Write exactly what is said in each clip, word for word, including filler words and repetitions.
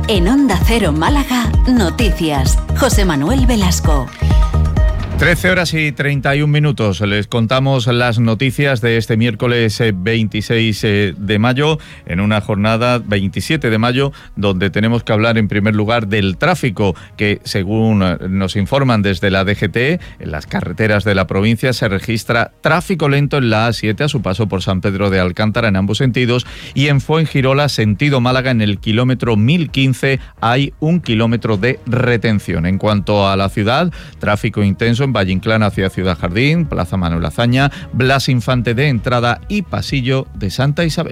En Onda Cero Málaga, noticias. José Manuel Velasco. trece horas y treinta y un minutos. Les contamos las noticias de este miércoles veintiséis de mayo, en una jornada veintisiete de mayo, donde tenemos que hablar en primer lugar del tráfico, que según nos informan desde la D G T, en las carreteras de la provincia se registra tráfico lento en la A siete a su paso por San Pedro de Alcántara en ambos sentidos, y en Fuengirola, sentido Málaga, en el kilómetro mil quince hay un kilómetro de retención. En cuanto a la ciudad, tráfico intenso en Valle Inclán hacia Ciudad Jardín, Plaza Manuel Azaña, Blas Infante de entrada y Pasillo de Santa Isabel.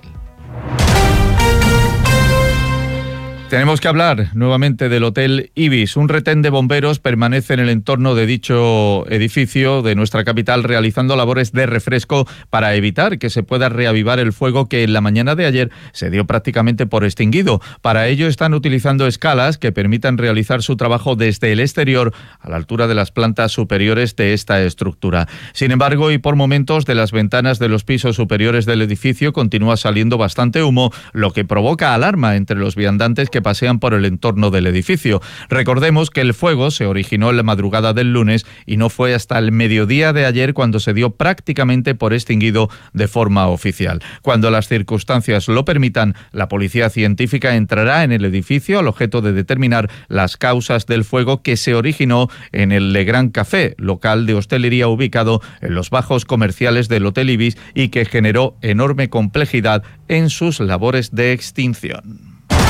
Tenemos que hablar nuevamente del Hotel Ibis. Un retén de bomberos permanece en el entorno de dicho edificio de nuestra capital realizando labores de refresco para evitar que se pueda reavivar el fuego que en la mañana de ayer se dio prácticamente por extinguido. Para ello están utilizando escalas que permitan realizar su trabajo desde el exterior a la altura de las plantas superiores de esta estructura. Sin embargo, y por momentos, de las ventanas de los pisos superiores del edificio continúa saliendo bastante humo, lo que provoca alarma entre los viandantes que pasean por el entorno del edificio. Recordemos que el fuego se originó en la madrugada del lunes y no fue hasta el mediodía de ayer cuando se dio prácticamente por extinguido de forma oficial. Cuando las circunstancias lo permitan, la policía científica entrará en el edificio al objeto de determinar las causas del fuego que se originó en el Le Grand Café, local de hostelería ubicado en los bajos comerciales del Hotel Ibis y que generó enorme complejidad en sus labores de extinción.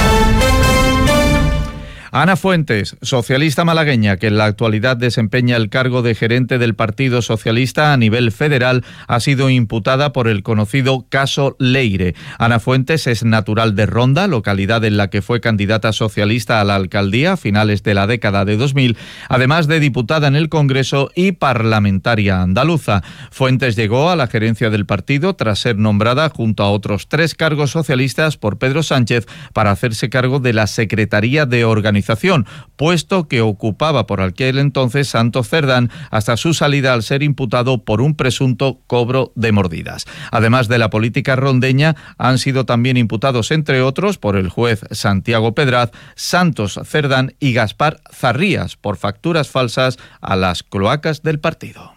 Ana Fuentes, socialista malagueña que en la actualidad desempeña el cargo de gerente del Partido Socialista a nivel federal, ha sido imputada por el conocido caso Leire. Ana Fuentes es natural de Ronda, localidad en la que fue candidata socialista a la alcaldía a finales de la década de dos mil, además de diputada en el Congreso y parlamentaria andaluza. Fuentes llegó a la gerencia del partido tras ser nombrada junto a otros tres cargos socialistas por Pedro Sánchez para hacerse cargo de la Secretaría de Organización, puesto que ocupaba por aquel entonces Santos Cerdán hasta su salida al ser imputado por un presunto cobro de mordidas. Además de la política rondeña, han sido también imputados, entre otros, por el juez Santiago Pedraz, Santos Cerdán y Gaspar Zarrías por facturas falsas a las cloacas del partido.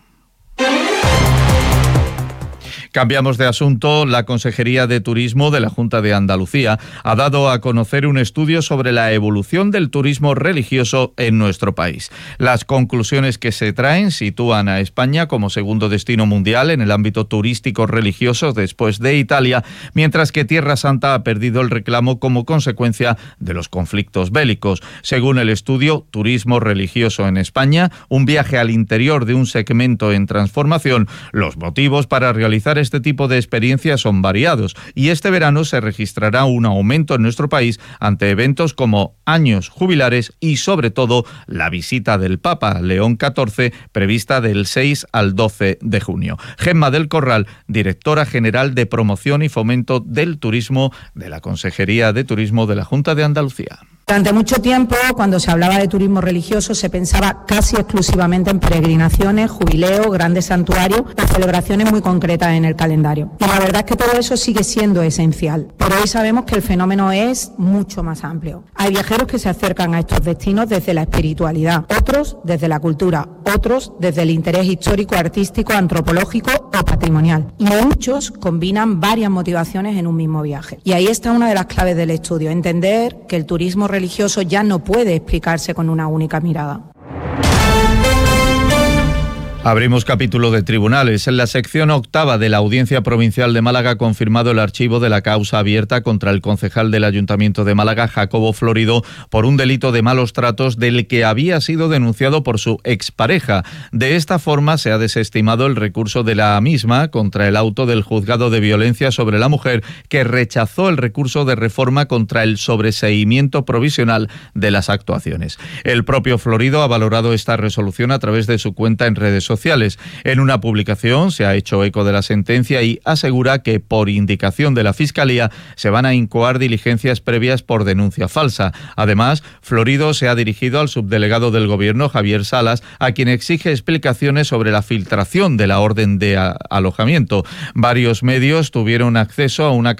Cambiamos de asunto. La Consejería de Turismo de la Junta de Andalucía ha dado a conocer un estudio sobre la evolución del turismo religioso en nuestro país. Las conclusiones que se traen sitúan a España como segundo destino mundial en el ámbito turístico religioso después de Italia, mientras que Tierra Santa ha perdido el reclamo como consecuencia de los conflictos bélicos. Según el estudio Turismo religioso en España, un viaje al interior de un segmento en transformación, los motivos para realizar este tipo de experiencias son variados y este verano se registrará un aumento en nuestro país ante eventos como años jubilares y sobre todo la visita del Papa León catorce prevista del seis al doce de junio. Gemma del Corral, directora general de Promoción y Fomento del Turismo de la Consejería de Turismo de la Junta de Andalucía. Durante mucho tiempo, cuando se hablaba de turismo religioso, se pensaba casi exclusivamente en peregrinaciones, jubileos, grandes santuarios o celebraciones muy concretas en el calendario. Y la verdad es que todo eso sigue siendo esencial. Pero hoy sabemos que el fenómeno es mucho más amplio. Hay viajeros que se acercan a estos destinos desde la espiritualidad, otros desde la cultura, otros desde el interés histórico, artístico, antropológico o patrimonial. Y muchos combinan varias motivaciones en un mismo viaje. Y ahí está una de las claves del estudio, entender que el turismo religioso ya no puede explicarse con una única mirada. Abrimos capítulo de tribunales. En la sección octava de la Audiencia Provincial de Málaga ha confirmado el archivo de la causa abierta contra el concejal del Ayuntamiento de Málaga, Jacobo Florido, por un delito de malos tratos del que había sido denunciado por su expareja. De esta forma se ha desestimado el recurso de la misma contra el auto del Juzgado de Violencia sobre la Mujer, que rechazó el recurso de reforma contra el sobreseimiento provisional de las actuaciones. El propio Florido ha valorado esta resolución a través de su cuenta en redes sociales. Sociales. En una publicación se ha hecho eco de la sentencia y asegura que por indicación de la Fiscalía se van a incoar diligencias previas por denuncia falsa. Además, Florido se ha dirigido al subdelegado del Gobierno, Javier Salas, a quien exige explicaciones sobre la filtración de la orden de alojamiento. Varios medios tuvieron acceso a una